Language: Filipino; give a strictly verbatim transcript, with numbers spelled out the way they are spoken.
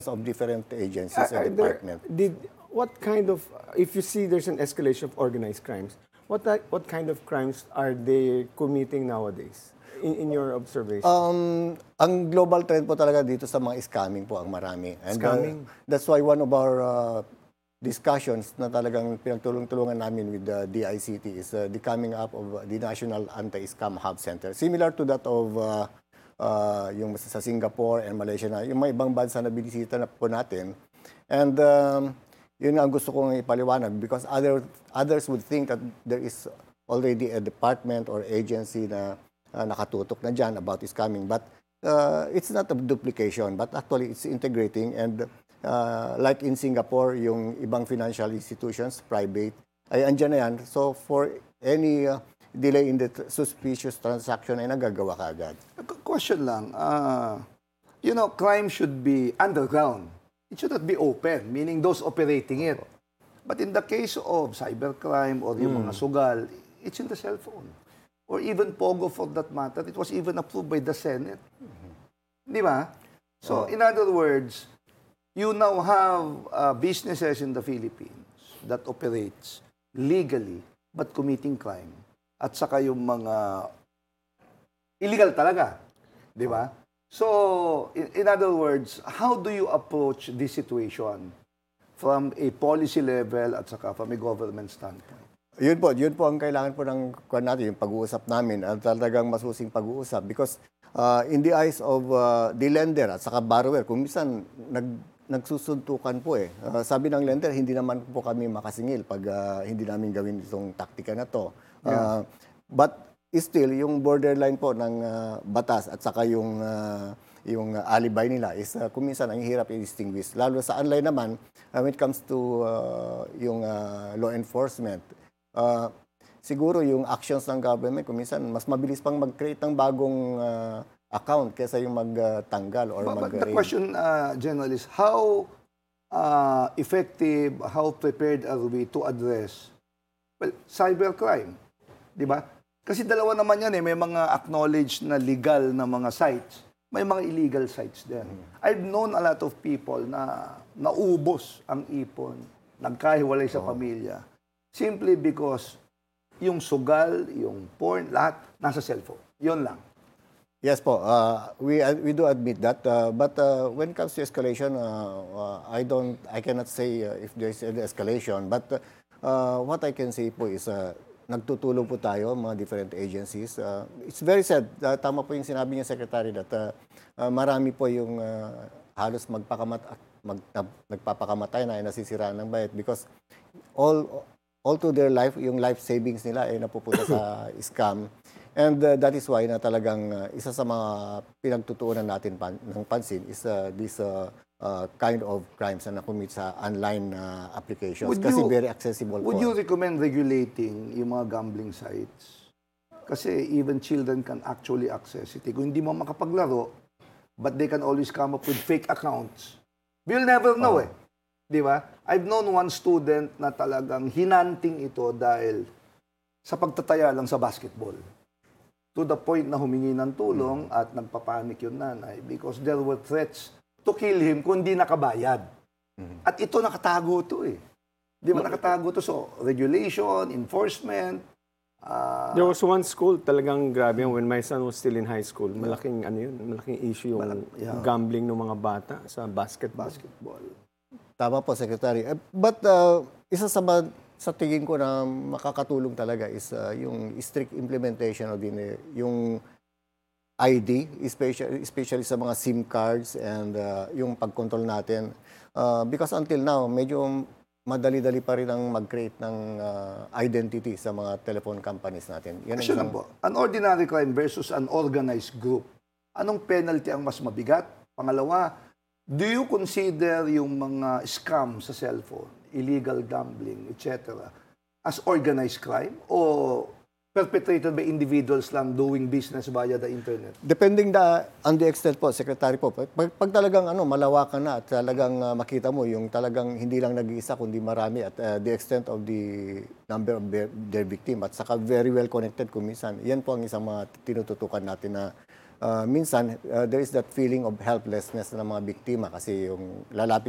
of different agencies Are, are and there, departments. did, what kind of, if you see there's an escalation of organized crimes, what ty- what kind of crimes are they committing nowadays, in, in your observation? Um, ang global trend po talaga dito sa mga scamming po ang marami. And uh, Scamming? that's why one of our uh, discussions na talagang pinagtulong-tulungan namin with the D I C T is uh, the coming up of the National Anti-Scam Hub Center. Similar to that of uh, uh, yung sa Singapore and Malaysia na, yung mga ibang bansa na binisita na po natin. And um, yun ang gusto kong ipaliwanag because other, others would think that there is already a department or agency na uh, nakatutok na dyan about scamming. But uh, it's not a duplication, but actually it's integrating. And uh, like in Singapore, yung ibang financial institutions, private, ay andyan na yan. So for any uh, delay in the tr- suspicious transaction ay nagagawa ka agad. Qu- Question lang, uh, you know, crime should be underground. It should not be open, meaning those operating it. But in the case of cybercrime or yung mga sugal, it's in the cell phone. Or even Pogo for that matter, it was even approved by the Senate. Di ba? So, in other words, you now have uh, businesses in the Philippines that operates legally but committing crime. At saka yung mga illegal talaga. Di ba? So, in, in other words, how do you approach this situation from a policy level at saka from a government standpoint? Yun po, yun po ang kailangan po ng kwan natin, yung pag-uusap namin, at talagang masusing pag-uusap. Because uh, in the eyes of uh, the lender at saka borrower, kung minsan nag, nagsusuntukan po eh. Uh, sabi ng lender, hindi naman po kami makasingil pag uh, hindi namin gawin itong taktika na to. Uh, yeah. But still, yung borderline po ng uh, batas at saka yung uh, yung uh, alibay nila is uh, kung minsan ang hirap i-distinguish. Lalo sa online naman, uh, when it comes to uh, yung uh, law enforcement, uh, siguro yung actions ng government, kung minsan mas mabilis pang mag-create ng bagong uh, account kaysa yung magtanggal or mag- But the question, uh, General, is how uh, effective, how prepared are we to address well, cybercrime? Di ba? Kasi dalawa naman yan eh. May mga acknowledged na legal na mga sites. May mga illegal sites din. I've known a lot of people na naubos ang ipon, nagkahiwalay sa pamilya, simply because yung sugal, yung porn, lahat nasa cellphone. Yun lang. Yes po, uh, we uh, we do admit that. Uh, but uh, when it comes to escalation, uh, uh, I don't, I cannot say uh, if there is any escalation. But uh, uh, what I can say po is, uh, nagtutulong po tayo, mga different agencies. Uh, it's very sad. Uh, tama po yung sinabi niya, Secretary, that uh, uh, marami po yung uh, halos magpakamat, mag, uh, nagpapakamatay na ay nasisiraan ng bayad because all all to their life, yung life savings nila ay napupunta sa scam. And uh, that is why na talagang uh, isa sa mga pinagtutuunan natin pan, ng pansin is uh, this uh, uh, kind of crimes na nakumit sa online uh, applications. Would Kasi you- very accessible Would po. you recommend regulating yung mga gambling sites? Kasi even children can actually access it. Kung hindi mo makapaglaro, but they can always come up with fake accounts. We'll never know eh. Di ba? I've known one student na talagang hinanting ito dahil sa pagtataya lang sa basketball. To the point na humingi ng tulong at nagpapanik yung nanay because there were threats to kill him kung hindi nakabayad. At ito nakatago to eh. Di ba nakatago to? So, regulation, enforcement. Uh, There was one school talagang grabe when my son was still in high school. Malaking ano yun, malaking issue yung yeah. gambling ng mga bata sa basketball. basketball. Tama po, Secretary. Eh, But uh, isa sa ba- sa tingin ko na makakatulong talaga is uh, yung strict implementation of din yung I D, especially, especially sa mga SIM cards and uh, yung pag-control natin. Uh, because until now, medyo madali-dali pa rin ang mag-create ng uh, identity sa mga telephone companies natin. Yan ang Question lang isang- po. An ordinary crime versus an organized group. Anong penalty ang mas mabigat? Pangalawa, do you consider yung mga scam sa cellphone, illegal gambling, et cetera, as organized crime o perpetrated by individuals lang doing business via the internet? Depending da, on the extent po, Secretary po, pag, pag talagang ano, malawakan na at talagang uh, makita mo yung talagang hindi lang nag-iisa kundi marami at uh, the extent of the number of their, their victim at saka very well connected kung minsan, yan po ang isang mga tinututukan natin na uh, minsan, uh, there is that feeling of helplessness ng mga biktima kasi yung lalapit